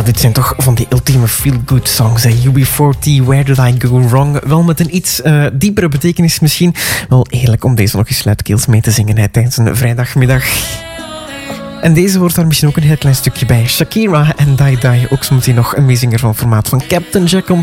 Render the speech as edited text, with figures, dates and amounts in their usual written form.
dit zijn toch van die ultieme feel-good songs. UB40, Where Did I Go Wrong? Wel met een iets diepere betekenis misschien. Wel heerlijk om deze nog eens luidkeels mee te zingen tijdens een vrijdagmiddag. En deze hoort daar misschien ook een heel klein stukje bij. Shakira en Die Die. Ook zo meteen nog een meezinger van formaat van Captain Jack om